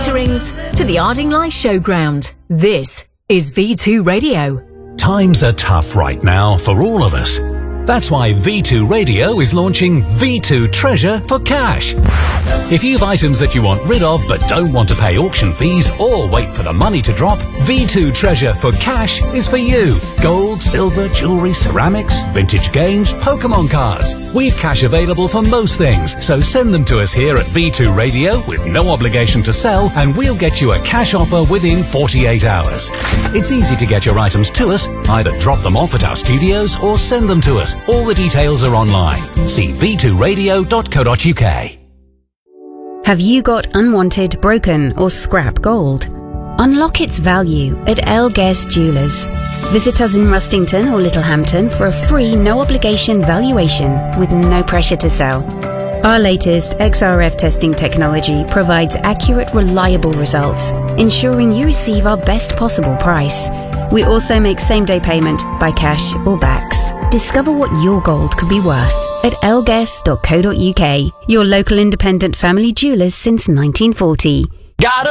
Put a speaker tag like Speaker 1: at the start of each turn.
Speaker 1: Twitterings to the Ardingly Showground. This is V2 Radio.
Speaker 2: Times are tough right now for all of us. That's why V2 Radio is launching V2 Treasure for cash. If you've items that you want rid of but don't want to pay auction fees or wait for the money to drop, V2 Treasure for cash is for you. Gold, silver, jewellery, ceramics, vintage games, Pokemon cards. We've cash available for most things, so send them to us here at V2 Radio with no obligation to sell, and we'll get you a cash offer within 48 hours. It's easy to get your items to us. Either drop them off at our studios or send them to us. All the details are online. See v2radio.co.uk.
Speaker 3: Have you got unwanted, broken or scrap gold? Unlock its value at El Guest Jewellers. Visit us in Rustington or Littlehampton for a free no-obligation valuation with no pressure to sell. Our latest XRF testing technology provides accurate, reliable results, ensuring you receive our best possible price. We also make same-day payment by cash or backs. Discover what your gold could be worth at elguest.co.uk, your local independent family jewellers since 1940.
Speaker 4: Got